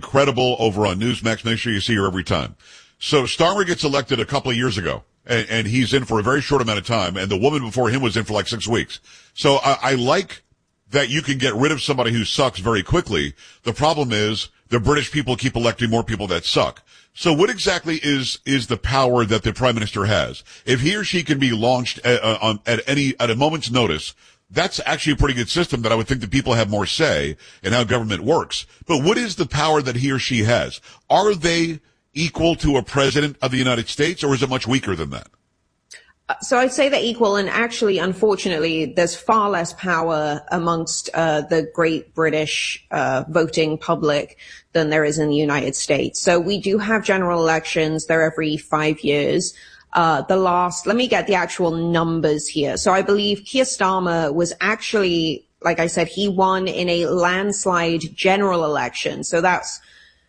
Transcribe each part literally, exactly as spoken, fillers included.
incredible over on Newsmax. Make sure you see her every time. So Starmer gets elected a couple of years ago, and, and he's in for a very short amount of time, and the woman before him was in for like six weeks. So I, I like that you can get rid of somebody who sucks very quickly. The problem is the British people keep electing more people that suck. So what exactly is, is the power that the Prime Minister has? If he or she can be launched at, uh, on, at any, at a moment's notice, that's actually a pretty good system that I would think that people have more say in how government works. But what is the power that he or she has? Are they equal to a president of the United States, or is it much weaker than that? So I'd say they're equal, and actually, unfortunately, there's far less power amongst uh, the great British uh, voting public than there is in the United States. So we do have general elections. They're every five years. Uh, the last, let me get the actual numbers here. So I believe Keir Starmer was actually, like I said, he won in a landslide general election. So that's,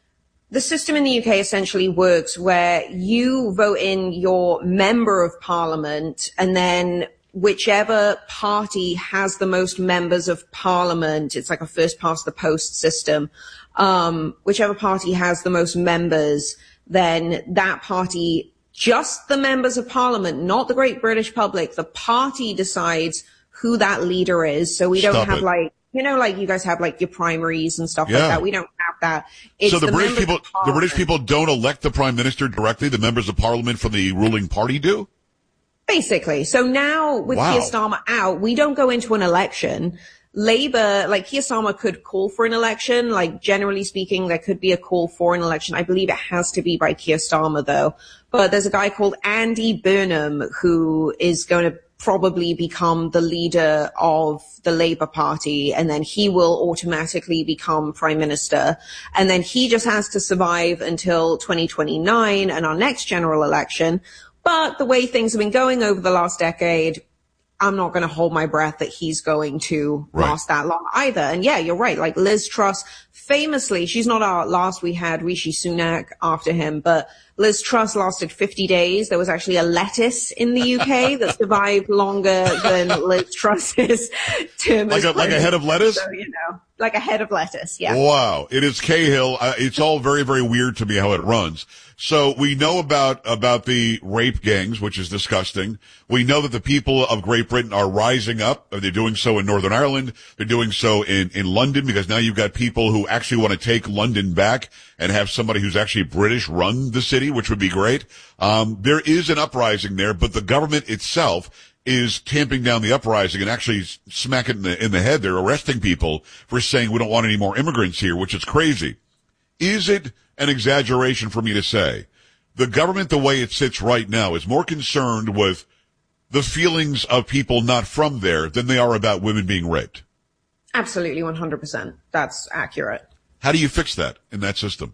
the system in the U K essentially works where you vote in your member of parliament, and then whichever party has the most members of parliament, it's like a first past the post system, um, whichever party has the most members, then that party, just the members of parliament, not the great British public, the party decides who that leader is. So we don't Stop have it. like, you know, like you guys have like your primaries and stuff Yeah. like that. We don't have that. It's so the, the British members people, of the parliament. British people don't elect the Prime Minister directly. The members of Parliament from the ruling party do? Basically. So now with Wow. Keir Starmer out, we don't go into an election. Labour, like Keir Starmer could call for an election. Like generally speaking, there could be a call for an election. I believe it has to be by Keir Starmer though. But there's a guy called Andy Burnham who is going to probably become the leader of the Labour Party, and then he will automatically become Prime Minister. And then he just has to survive until twenty twenty-nine and our next general election. But the way things have been going over the last decade, I'm not going to hold my breath that he's going to Right. last that long either. And yeah, you're right. Like Liz Truss, famously, she's not our last. We had Rishi Sunak after him, but Liz Truss lasted fifty days. There was actually a lettuce in the U K that survived longer than Liz Truss's term. Like as a, like a head of lettuce? So, you know, like a head of lettuce. Yeah. Wow. It is Cahill. Uh, it's all very, very weird to me how it runs. So we know about, about the rape gangs, which is disgusting. We know that the people of Great Britain are rising up. They're doing so in Northern Ireland. They're doing so in, in London, because now you've got people who actually want to take London back and have somebody who's actually British run the city, which would be great. Um, there is an uprising there, but the government itself is tamping down the uprising and actually smacking in the, in the head. They're arresting people for saying we don't want any more immigrants here, which is crazy. Is it an exaggeration for me to say the government, the way it sits right now, is more concerned with the feelings of people not from there than they are about women being raped? Absolutely, one hundred percent. That's accurate. How do you fix that in that system?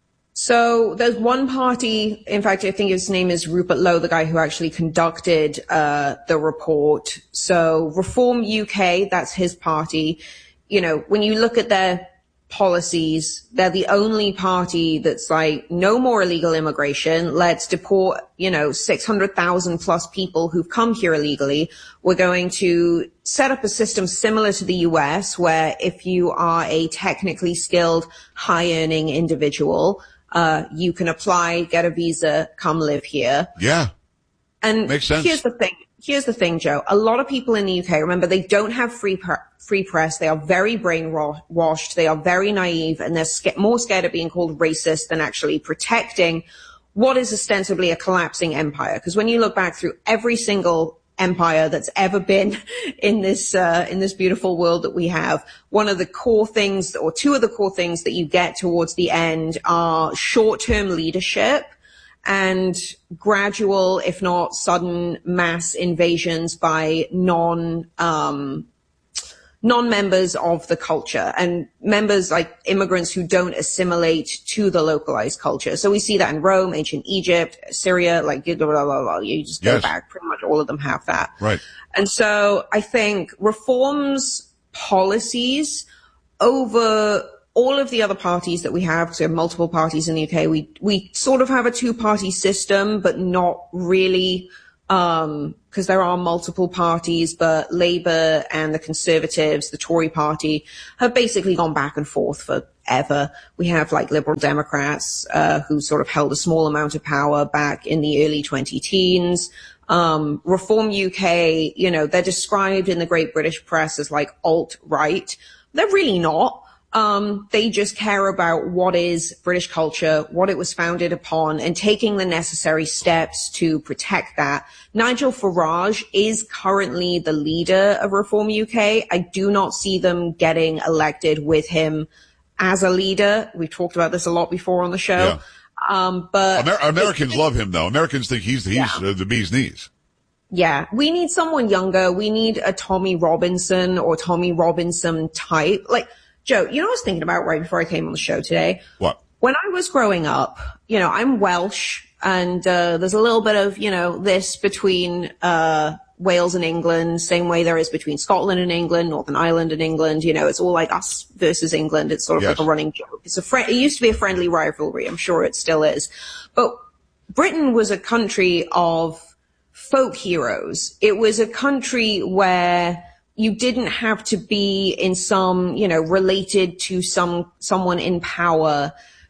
So there's one party, in fact, I think his name is Rupert Lowe, the guy who actually conducted uh the report. So Reform U K, that's his party. You know, when you look at their policies, they're the only party that's like, no more illegal immigration. Let's deport, you know, six hundred thousand plus people who've come here illegally. We're going to set up a system similar to the U S where if you are a technically skilled, high earning individual, uh, you can apply, get a visa, come live here. Yeah. And makes sense. Here's the thing. Here's the thing, Joe. A lot of people in the U K, remember, they don't have free pre- free press. They are very brainwashed. They are very naive, and they're sca- more scared of being called racist than actually protecting what is ostensibly a collapsing empire. Because when you look back through every single empire that's ever been in this uh, in this beautiful world that we have, one of the core things, or two of the core things that you get towards the end are short-term leadership and gradual, if not sudden, mass invasions by non, um, non-members of the culture, and members like immigrants who don't assimilate to the localized culture. So we see that in Rome, ancient Egypt, Syria, like, blah, blah, blah, blah. You just go Yes. back, pretty much all of them have that. Right. And so I think reforms policies over all of the other parties that we have, because we have multiple parties in the U K, we, we sort of have a two-party system, but not really, um, because there are multiple parties, but Labour and the Conservatives, the Tory party, have basically gone back and forth forever. We have like Liberal Democrats, uh, who sort of held a small amount of power back in the early twenty teens. Um, Reform U K, you know, they're described in the Great British press as like alt-right. They're really not. Um, they just care about what is British culture, what it was founded upon, and taking the necessary steps to protect that. Nigel Farage is currently the leader of Reform U K. I do not see them getting elected with him as a leader. We've talked about this a lot before on the show. Yeah. Um, but Amer- Americans it, love him, though. Americans think he's, he's yeah. uh, the bee's knees. Yeah, we need someone younger. We need a Tommy Robinson or Tommy Robinson type. Like, Joe, you know what I was thinking about right before I came on the show today? What? When I was growing up, you know, I'm Welsh, and uh there's a little bit of, you know, this between uh Wales and England, same way there is between Scotland and England, Northern Ireland and England. You know, it's all like us versus England. It's sort of yes. like a running joke. It's a fr- It used to be a friendly rivalry. I'm sure it still is. But Britain was a country of folk heroes. It was a country where you didn't have to be in some, you know, related to some, someone in power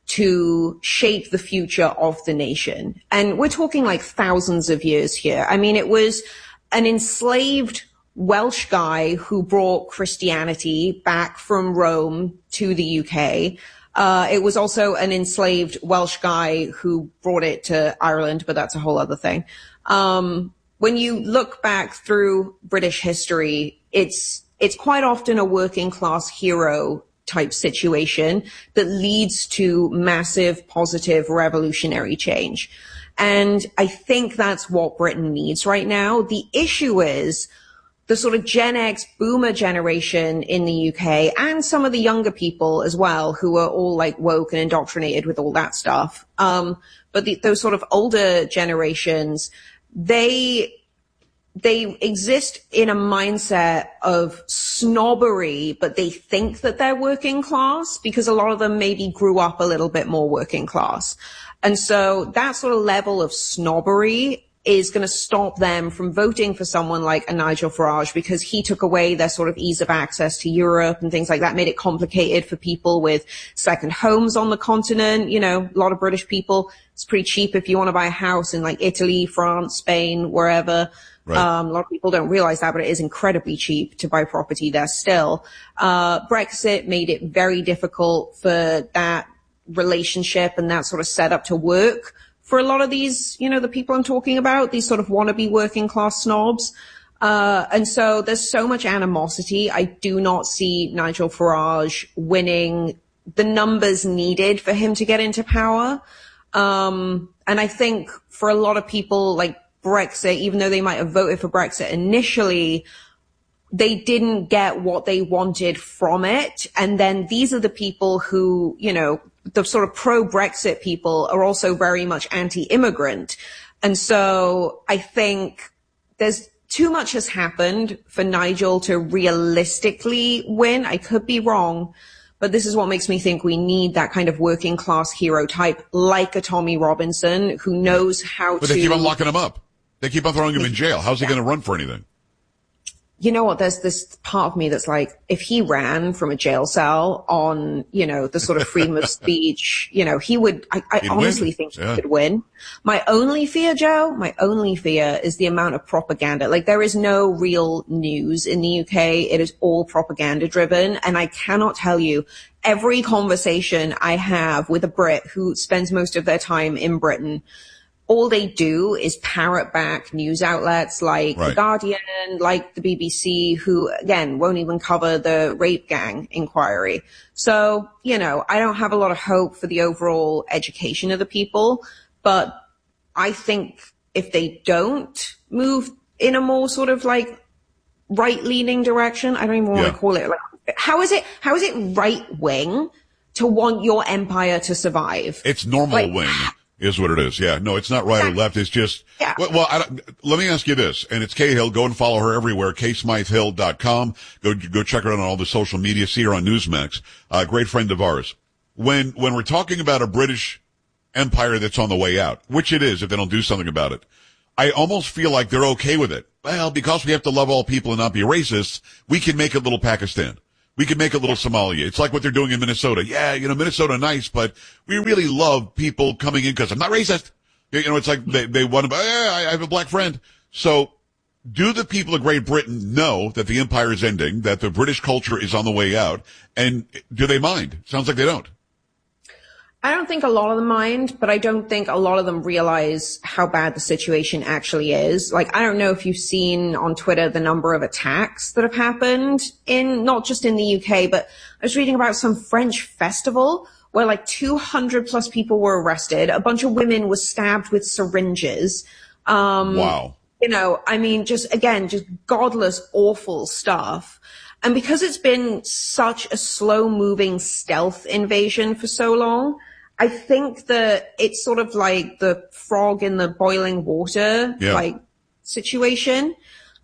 to shape the future of the nation. And we're talking like thousands of years here. I mean, it was an enslaved Welsh guy who brought Christianity back from Rome to the U K. Uh, it was also an enslaved Welsh guy who brought it to Ireland, but that's a whole other thing. Um, when you look back through British history, it's, it's quite often a working class hero type situation that leads to massive positive revolutionary change. And I think that's what Britain needs right now. The issue is the sort of Gen X boomer generation in the U K and some of the younger people as well, who are all like woke and indoctrinated with all that stuff. Um, but the, those sort of older generations, they, they exist in a mindset of snobbery, but they think that they're working class because a lot of them maybe grew up a little bit more working class. And so that sort of level of snobbery is going to stop them from voting for someone like a Nigel Farage because he took away their sort of ease of access to Europe and things like that, made it complicated for people with second homes on the continent. You know, a lot of British people, it's pretty cheap if you want to buy a house in like Italy, France, Spain, wherever. Right. Um, a lot of people don't realize that, but it is incredibly cheap to buy property there still. Uh, Brexit made it very difficult for that relationship and that sort of setup to work for a lot of these, you know, the people I'm talking about, these sort of wannabe working class snobs. Uh, and so there's so much animosity. I do not see Nigel Farage winning the numbers needed for him to get into power. Um, and I think for a lot of people like Brexit, even though they might have voted for Brexit initially, they didn't get what they wanted from it. And then these are the people who, you know, the sort of pro-Brexit people are also very much anti-immigrant. And so I think there's too much has happened for Nigel to realistically win. I could be wrong, but this is what makes me think we need that kind of working class hero type like a Tommy Robinson who knows how but to. But they keep on locking him up. They keep on throwing him in jail. How's he yeah. going to run for anything? You know what? There's this part of me that's like, if he ran from a jail cell on, you know, the sort of freedom of speech, you know, he would, I, I honestly win. think he yeah. could win. My only fear, Joe, my only fear is the amount of propaganda. Like there is no real news in the U K. It is all propaganda driven. And I cannot tell you every conversation I have with a Brit who spends most of their time in Britain, all they do is parrot back news outlets like right. The Guardian, like the B B C, who, again, won't even cover the rape gang inquiry. So, you know, I don't have a lot of hope for the overall education of the people, but I think if they don't move in a more sort of like right-leaning direction, I don't even want yeah. to call it like, how is it, how is it right-wing to want your empire to survive? It's normal like, wing. Is what it is. Yeah. No, it's not right exactly. or left. It's just, yeah. well, well I don't, let me ask you this. And it's Cahill. Go and follow her everywhere. K Smythe Hill dot com. Go, go check her out on all the social media. See her on Newsmax. A uh, great friend of ours. When, when we're talking about a British empire that's on the way out, which it is if they don't do something about it, I almost feel like they're okay with it. well, because we have to love all people and not be racist, we can make a little Pakistan. We can make a little Somalia. It's like what they're doing in Minnesota. Yeah, you know, Minnesota nice, but we really love people coming in because I'm not racist. You know, it's like they, they want to, yeah, I have a black friend. So do the people of Great Britain know that the empire is ending, that the British culture is on the way out? And do they mind? Sounds like they don't. I don't think a lot of them mind, but I don't think a lot of them realize how bad the situation actually is. Like, I don't know if you've seen on Twitter the number of attacks that have happened in, not just in the U K, but I was reading about some French festival where like two hundred plus people were arrested. A bunch of women were stabbed with syringes. Um, wow. You know, I mean, just again, just godless, awful stuff. And because it's been such a slow moving stealth invasion for so long, I think that it's sort of like the frog in the boiling water, yeah. like situation.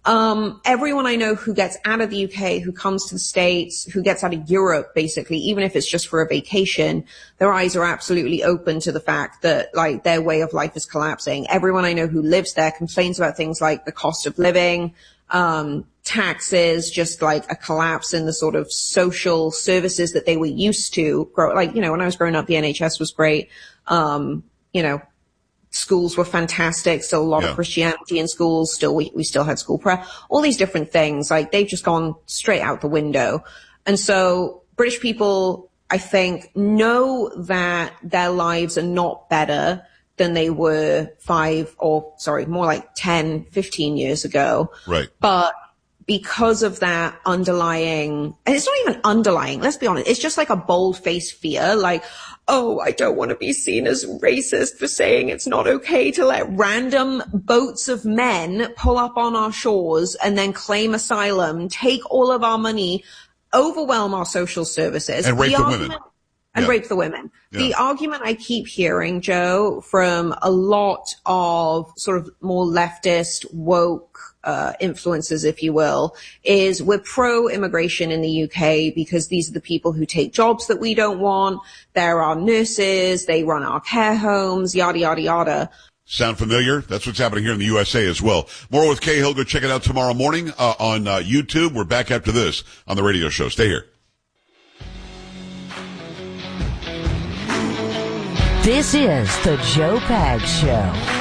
Um, everyone I know who gets out of the U K, who comes to the States, who gets out of Europe, basically, even if it's just for a vacation, their eyes are absolutely open to the fact that like their way of life is collapsing. Everyone I know who lives there complains about things like the cost of living, um, taxes, just like a collapse in the sort of social services that they were used to grow. Like, you know, when I was growing up, the N H S was great. Um, you know, schools were fantastic. Still a lot yeah. of Christianity in schools. Still, we, we still had school prayer, all these different things. Like they've just gone straight out the window. And so British people, I think, know that their lives are not better than they were five or sorry, more like ten, fifteen years ago. Right. But because of that underlying, and it's not even underlying, let's be honest, it's just like a bold-faced fear, like, oh, I don't want to be seen as racist for saying it's not okay to let random boats of men pull up on our shores and then claim asylum, take all of our money, overwhelm our social services. And rape the, the argument, women. And yeah. rape the women. Yeah. The argument I keep hearing, Joe, from a lot of sort of more leftist, woke, uh, influencers, if you will, is we're pro-immigration in the U K because these are the people who take jobs that we don't want. They're our nurses. They run our care homes, yada, yada, yada. Sound familiar? That's what's happening here in the U S A as well. More with Cahill. Go check it out tomorrow morning uh, on uh, YouTube. We're back after this on the radio show. Stay here. This is the Joe Pags Show.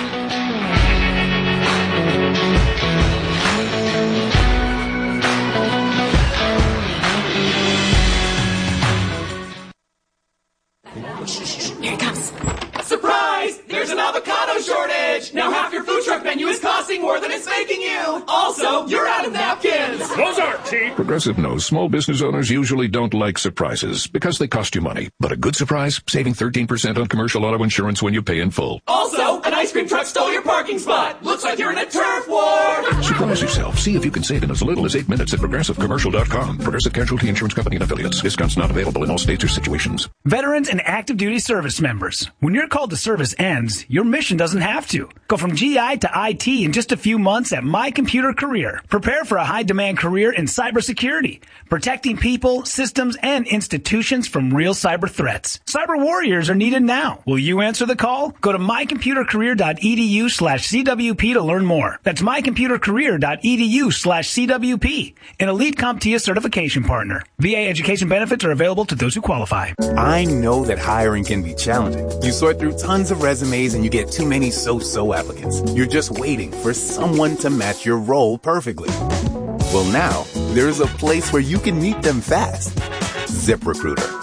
Here it comes. Surprise! There's an avocado shortage! Now half your food truck menu is costing more than it's making you! Also, you're out of napkins! Those aren't cheap! Progressive knows small business owners usually don't like surprises because they cost you money. But a good surprise? Saving thirteen percent on commercial auto insurance when you pay in full. Also, an ice cream truck stole your parking spot! Looks like you're in a turf war! Surprise yourself. See if you can save in as little as eight minutes at progressive commercial dot com. Progressive Casualty Insurance Company and Affiliates. Discounts not available in all states or situations. Veterans and active duty service members. When your call to service ends, your mission doesn't have to. Go from G I to I T in just a few months at My Computer Career. Prepare for a high-demand career in cybersecurity, protecting people, systems, and institutions from real cyber threats. Cyber warriors are needed now. Will you answer the call? Go to my computer career dot e d u slash C W P to learn more. That's my computer career dot e d u slash C W P, an elite CompTIA certification partner. V A education benefits are available to those who qualify. I know that hiring can be challenging. You sort through tons of resumes and you get too many so-so applicants. You're just waiting for someone to match your role perfectly. Well, now, there's a place where you can meet them fast. ZipRecruiter.